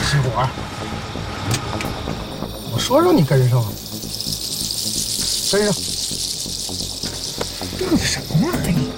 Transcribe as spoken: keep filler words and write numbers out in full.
熄火！我说让你跟上，跟上！这是什么玩意儿？